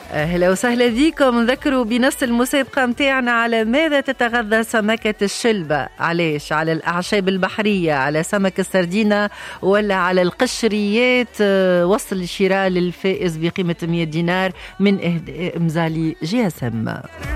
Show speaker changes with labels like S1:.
S1: أهلا وسهلا بكم. نذكروا بنفس المسابقة متاعنا على ماذا تتغذى سمكة الشلبة. علاش؟ على الأعشاب البحرية، على سمك السردينة، ولا على القشريات؟ وصل الشراء للفائز بقيمة 100 دينار من إهداء مزالي GSM.